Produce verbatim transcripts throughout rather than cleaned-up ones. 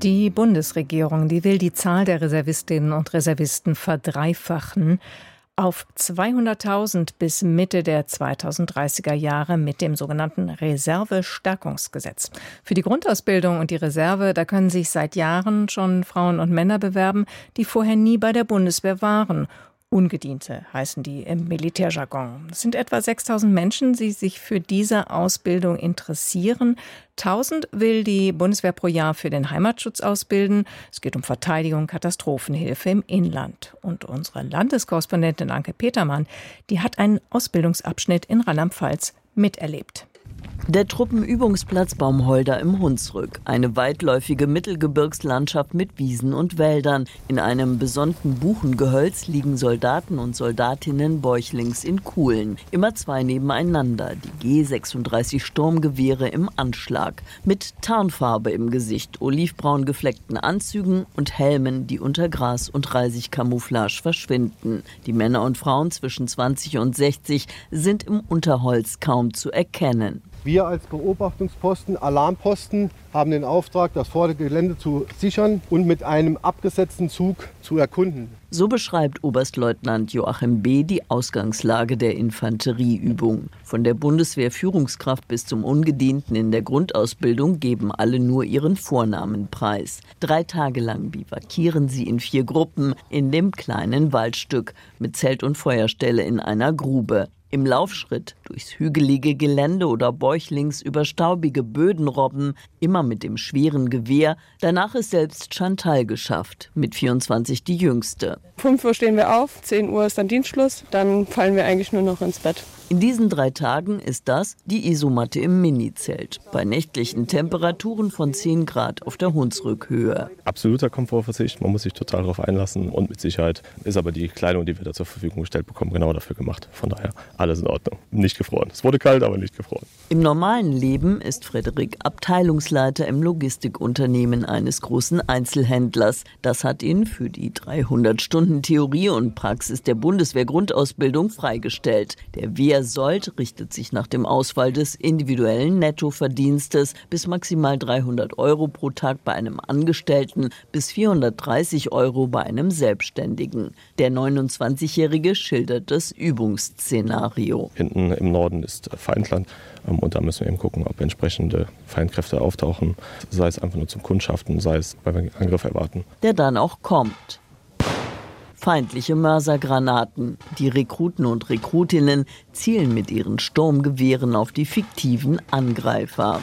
Die Bundesregierung, die will die Zahl der Reservistinnen und Reservisten verdreifachen auf zweihunderttausend bis Mitte der zweitausenddreißiger Jahre mit dem sogenannten Reservestärkungsgesetz. Für die Grundausbildung und die Reserve, da können sich seit Jahren schon Frauen und Männer bewerben, die vorher nie bei der Bundeswehr waren. Ungediente heißen die im Militärjargon. Es sind etwa sechstausend Menschen, die sich für diese Ausbildung interessieren. tausend will die Bundeswehr pro Jahr für den Heimatschutz ausbilden. Es geht um Verteidigung, Katastrophenhilfe im Inland. Und unsere Landeskorrespondentin Anke Petermann, die hat einen Ausbildungsabschnitt in Rheinland-Pfalz miterlebt. Der Truppenübungsplatz Baumholder im Hunsrück. Eine weitläufige Mittelgebirgslandschaft mit Wiesen und Wäldern. In einem besonnten Buchengehölz liegen Soldaten und Soldatinnen bäuchlings in Kuhlen. Immer zwei nebeneinander. Die G sechsunddreißig Sturmgewehre im Anschlag. Mit Tarnfarbe im Gesicht, olivbraun gefleckten Anzügen und Helmen, die unter Gras und Reisigcamouflage verschwinden. Die Männer und Frauen zwischen zwanzig und sechzig sind im Unterholz kaum zu erkennen. Wir als Beobachtungsposten, Alarmposten, haben den Auftrag, das Vorgelände zu sichern und mit einem abgesetzten Zug zu erkunden. So beschreibt Oberstleutnant Joachim B. die Ausgangslage der Infanterieübung. Von der Bundeswehr-Führungskraft bis zum Ungedienten in der Grundausbildung geben alle nur ihren Vornamen preis. Drei Tage lang bivakieren sie in vier Gruppen in dem kleinen Waldstück mit Zelt und Feuerstelle in einer Grube. Im Laufschritt durchs hügelige Gelände oder bäuchlings über staubige Böden robben, immer mit dem schweren Gewehr. Danach ist selbst Chantal geschafft, mit vierundzwanzig die Jüngste. fünf Uhr stehen wir auf, zehn Uhr ist dann Dienstschluss, dann fallen wir eigentlich nur noch ins Bett. In diesen drei Tagen ist das die Isomatte im Minizelt. Bei nächtlichen Temperaturen von zehn Grad auf der Hunsrückhöhe. Absoluter Komfortverzicht, man muss sich total darauf einlassen. Und mit Sicherheit ist aber die Kleidung, die wir da zur Verfügung gestellt bekommen, genau dafür gemacht. Von daher alles in Ordnung. Nicht gefroren. Es wurde kalt, aber nicht gefroren. Im normalen Leben ist Frederik Abteilungsleiter im Logistikunternehmen eines großen Einzelhändlers. Das hat ihn für die dreihundert Stunden Theorie und Praxis der Bundeswehr-Grundausbildung freigestellt. Der Wehrsold richtet sich nach dem Ausfall des individuellen Nettoverdienstes bis maximal dreihundert Euro pro Tag bei einem Angestellten, bis vierhundertdreißig Euro bei einem Selbstständigen. Der neunundzwanzigjährige schildert das Übungsszenario. Hinten im Norden ist Feindland und da müssen wir eben gucken, ob entsprechende Feindkräfte auftauchen, sei es einfach nur zum Kundschaften, sei es beim Angriff erwarten. Der dann auch kommt. Feindliche Mörsergranaten. Die Rekruten und Rekrutinnen zielen mit ihren Sturmgewehren auf die fiktiven Angreifer.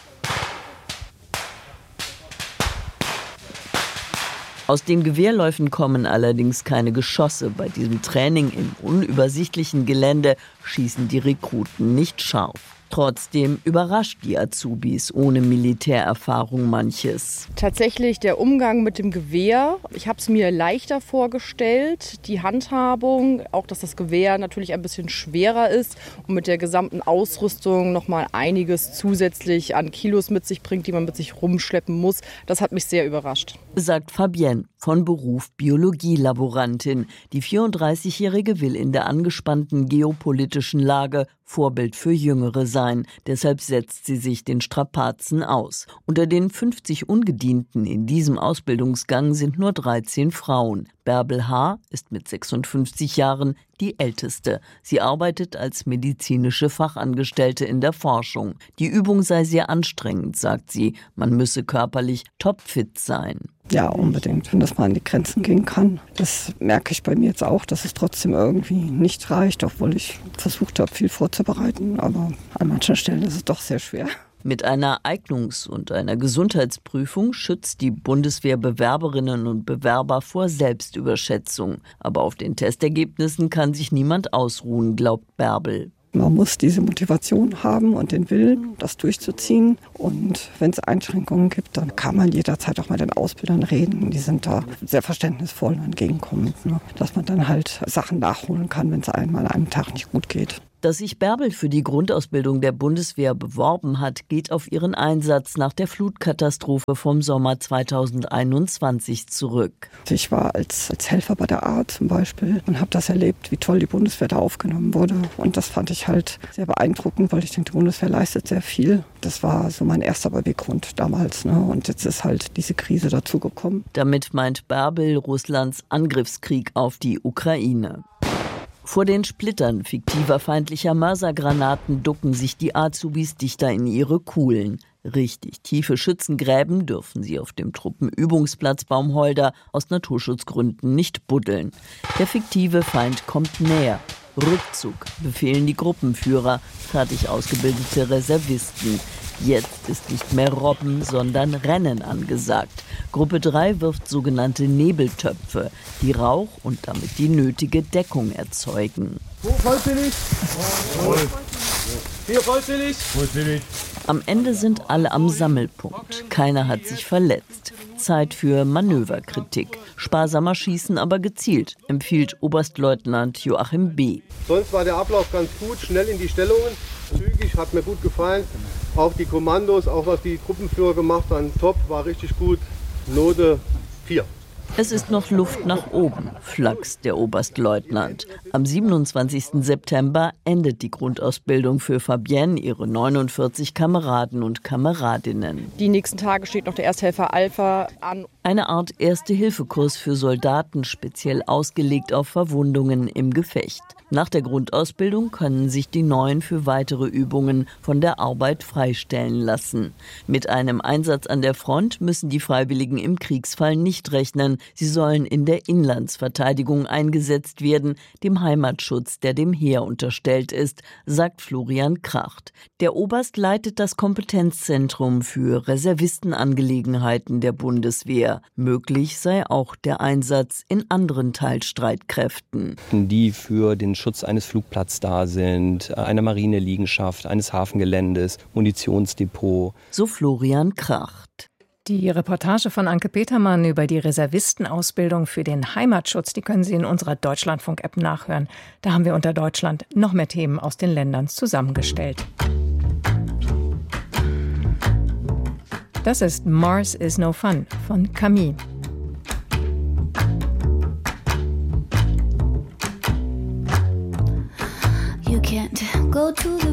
Aus den Gewehrläufen kommen allerdings keine Geschosse. Bei diesem Training im unübersichtlichen Gelände schießen die Rekruten nicht scharf. Trotzdem überrascht die Azubis ohne Militärerfahrung manches. Tatsächlich der Umgang mit dem Gewehr. Ich habe es mir leichter vorgestellt. Die Handhabung, auch dass das Gewehr natürlich ein bisschen schwerer ist und mit der gesamten Ausrüstung noch mal einiges zusätzlich an Kilos mit sich bringt, die man mit sich rumschleppen muss. Das hat mich sehr überrascht. Sagt Fabienne, von Beruf Biologielaborantin. Die vierunddreißigjährige will in der angespannten geopolitischen Lage Vorbild für Jüngere sein. Deshalb setzt sie sich den Strapazen aus. Unter den fünfzig Ungedienten in diesem Ausbildungsgang sind nur dreizehn Frauen. Bärbel H. ist mit sechsundfünfzig Jahren die älteste. Sie arbeitet als medizinische Fachangestellte in der Forschung. Die Übung sei sehr anstrengend, sagt sie. Man müsse körperlich topfit sein. Ja, unbedingt, wenn das mal an die Grenzen gehen kann. Das merke ich bei mir jetzt auch, dass es trotzdem irgendwie nicht reicht, obwohl ich versucht habe, viel vorzubereiten. Aber an manchen Stellen ist es doch sehr schwer. Mit einer Eignungs- und einer Gesundheitsprüfung schützt die Bundeswehr Bewerberinnen und Bewerber vor Selbstüberschätzung. Aber auf den Testergebnissen kann sich niemand ausruhen, glaubt Bärbel. Man muss diese Motivation haben und den Willen, das durchzuziehen. Und wenn es Einschränkungen gibt, dann kann man jederzeit auch mit den Ausbildern reden. Die sind da sehr verständnisvoll und entgegenkommend, ne? Dass man dann halt Sachen nachholen kann, wenn es einmal an einem Tag nicht gut geht. Dass sich Bärbel für die Grundausbildung der Bundeswehr beworben hat, geht auf ihren Einsatz nach der Flutkatastrophe vom Sommer zweitausendeinundzwanzig zurück. Ich war als, als Helfer bei der A zum Beispiel und habe das erlebt, wie toll die Bundeswehr da aufgenommen wurde. Und das fand ich halt sehr beeindruckend, weil ich denke, die Bundeswehr leistet sehr viel. Das war so mein erster Beweggrund damals, ne? Und jetzt ist halt diese Krise dazu gekommen. Damit meint Bärbel Russlands Angriffskrieg auf die Ukraine. Vor den Splittern fiktiver feindlicher Mörsergranaten ducken sich die Azubis dichter in ihre Kuhlen. Richtig tiefe Schützengräben dürfen sie auf dem Truppenübungsplatz Baumholder aus Naturschutzgründen nicht buddeln. Der fiktive Feind kommt näher. Rückzug befehlen die Gruppenführer, fertig ausgebildete Reservisten. Jetzt ist nicht mehr Robben, sondern Rennen angesagt. Gruppe drei wirft sogenannte Nebeltöpfe, die Rauch und damit die nötige Deckung erzeugen. Wo vollzählig? Hier vollzählig? Vollzählig. Am Ende sind alle am Sammelpunkt. Keiner hat sich verletzt. Zeit für Manöverkritik. Sparsamer schießen, aber gezielt, empfiehlt Oberstleutnant Joachim B. Sonst war der Ablauf ganz gut, schnell in die Stellungen. Zügig, hat mir gut gefallen. Auch die Kommandos, auch was die Gruppenführer gemacht haben, top, war richtig gut. Note vier. Es ist noch Luft nach oben, flachst der Oberstleutnant. Am siebenundzwanzigsten September endet die Grundausbildung für Fabienne, ihre neunundvierzig Kameraden und Kameradinnen. Die nächsten Tage steht noch der Ersthelfer Alpha an. Eine Art Erste-Hilfe-Kurs für Soldaten, speziell ausgelegt auf Verwundungen im Gefecht. Nach der Grundausbildung können sich die Neuen für weitere Übungen von der Arbeit freistellen lassen. Mit einem Einsatz an der Front müssen die Freiwilligen im Kriegsfall nicht rechnen. Sie sollen in der Inlandsverteidigung eingesetzt werden, dem Heimatschutz, der dem Heer unterstellt ist, sagt Florian Kracht. Der Oberst leitet das Kompetenzzentrum für Reservistenangelegenheiten der Bundeswehr. Möglich sei auch der Einsatz in anderen Teilstreitkräften. Die für den Schutz eines Flugplatzes da sind, einer Marineliegenschaft, eines Hafengeländes, Munitionsdepot. So Florian Kracht. Die Reportage von Anke Petermann über die Reservistenausbildung für den Heimatschutz, die können Sie in unserer Deutschlandfunk-App nachhören. Da haben wir unter Deutschland noch mehr Themen aus den Ländern zusammengestellt. Das ist Mars is no Fun von Camille. You can't go to the